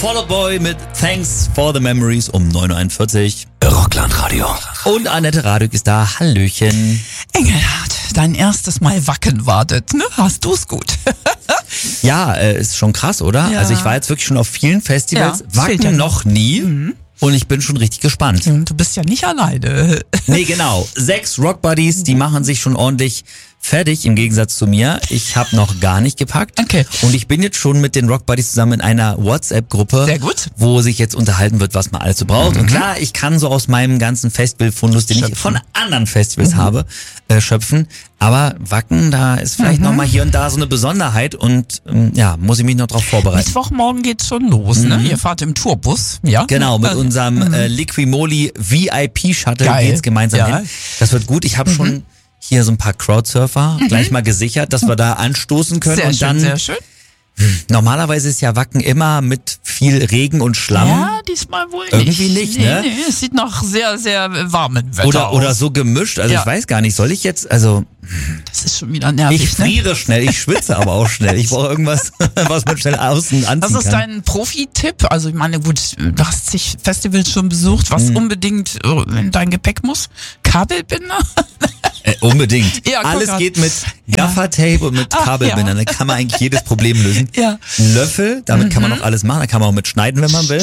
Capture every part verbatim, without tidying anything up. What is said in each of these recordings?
Fall Out Boy mit Thanks for the Memories um neun Uhr einundvierzig. Rockland Radio. Und Annette Radück ist da. Hallöchen. Engelhard, dein erstes Mal Wacken wartet, ne? Hast du's gut? Ja, äh, ist schon krass, oder? Ja. Also ich war jetzt wirklich schon auf vielen Festivals. Ja, fehlt ja Wacken noch nie. Mhm. Und ich bin schon richtig gespannt. Du bist ja nicht alleine. Nee, genau. Sechs Rock Buddies, die machen sich schon ordentlich fertig, im Gegensatz zu mir. Ich habe noch gar nicht gepackt. Okay. Und ich bin jetzt schon mit den Rock Buddies zusammen in einer WhatsApp-Gruppe. Sehr gut. Wo sich jetzt unterhalten wird, was man alles so braucht. Mhm. Und klar, ich kann so aus meinem ganzen Festival-Fundus, den schöpfen. ich von anderen Festivals mhm. habe, äh, schöpfen. Aber Wacken, da ist vielleicht mhm. nochmal hier und da so eine Besonderheit. Und ähm, ja, muss ich mich noch drauf vorbereiten. Mittwochmorgen geht's schon los, mhm. ne? Ihr fahrt im Tourbus, ja? Genau, mit unserem mhm. äh, Liquimoli V I P-Shuttle Geil. geht's gemeinsam ja. hin. Das wird gut. Ich habe mhm. schon hier so ein paar Crowdsurfer mhm. gleich mal gesichert, dass wir da anstoßen können. Sehr und schön, dann sehr schön. Normalerweise ist ja Wacken immer mit viel Regen und Schlamm. Ja, diesmal wohl Irgendwie nicht. nicht, ne? Nee, nee, es sieht nach sehr, sehr warmen Wetter Oder, aus. oder so gemischt. Also ja. ich weiß gar nicht, soll ich jetzt, also... Das ist schon wieder nervig, Ich friere ne? schnell, ich schwitze aber auch schnell. Ich brauche irgendwas, was man schnell außen anziehen kann. Was ist dein Profi-Tipp? Also ich meine, gut, du hast zig Festivals schon besucht, was hm. unbedingt in dein Gepäck muss? Kabelbinder? Äh, unbedingt. Ja, Alles guck, geht mit Gaffertape und mit Ach, Kabelbindern. ja. Da kann man eigentlich jedes Problem lösen. Ja. Ein Löffel, damit mhm. kann man auch alles machen. Da kann man auch mit schneiden, wenn man will.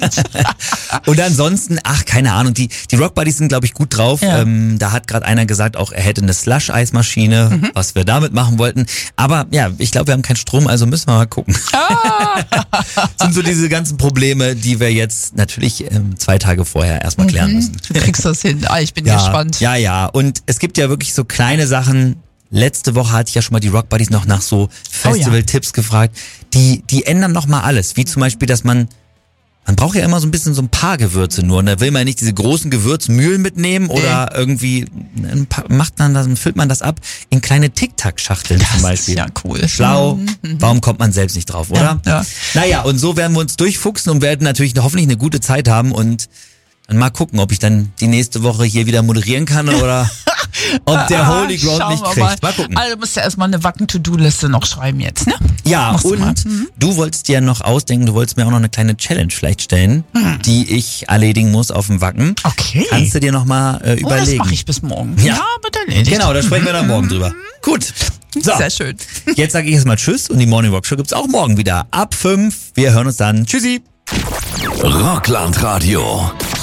Und ansonsten, ach, keine Ahnung. Die, die Rock Buddies sind, glaube ich, gut drauf. Ja. Ähm, da hat gerade einer gesagt, auch er hätte eine Slush-Eismaschine, mhm. was wir damit machen wollten. Aber ja, ich glaube, wir haben keinen Strom, also müssen wir mal gucken. Ah. Sind so diese ganzen Probleme, die wir jetzt natürlich ähm, zwei Tage vorher erstmal klären mhm. müssen. Du kriegst das hin. Ah, ich bin ja, gespannt. Ja, ja. Und es gibt ja wirklich so kleine Sachen. Letzte Woche hatte ich ja schon mal die Rock Buddies noch nach so Festival-Tipps oh, ja. gefragt. Die, die ändern noch mal alles. Wie zum Beispiel, dass man, man braucht ja immer so ein bisschen so ein paar Gewürze nur. Und da will man ja nicht diese großen Gewürzmühlen mitnehmen oder äh. irgendwie macht man das, füllt man das ab in kleine Tic-Tac-Schachteln zum Beispiel. Das ist ja cool. Schlau. Mhm. Warum kommt man selbst nicht drauf, oder? Ja, ja. Naja, und so werden wir uns durchfuchsen und werden natürlich hoffentlich eine gute Zeit haben und dann mal gucken, ob ich dann die nächste Woche hier wieder moderieren kann oder ob der Holy Ground Schauen nicht wir kriegt. Mal. Mal gucken. Also du musst ja erstmal eine Wacken-To-Do-Liste noch schreiben jetzt, ne? Ja, Machst und du, mhm. du wolltest dir noch ausdenken, du wolltest mir auch noch eine kleine Challenge vielleicht stellen, mhm. die ich erledigen muss auf dem Wacken. Okay. Kannst du dir noch mal äh, überlegen. Oh, das mache ich bis morgen. Ja, ja aber dann erledigt. Genau, da sprechen wir dann morgen drüber. Gut. So. Sehr schön. Jetzt sage ich erstmal Tschüss und die Morning Rock Show gibt's auch morgen wieder ab fünf. Wir hören uns dann. Tschüssi. Rockland Radio.